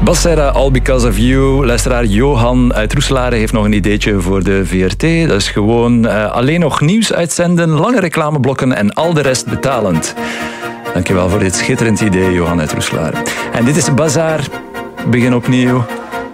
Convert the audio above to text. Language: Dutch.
Basera, All Because of You. Luisteraar Johan uit Roeselare heeft nog een ideetje voor de VRT. Dat is gewoon alleen nog nieuws uitzenden, lange reclameblokken en al de rest betalend. Dankjewel voor dit schitterend idee, Johan uit Roeselare. En dit is Bazaar. Begin opnieuw.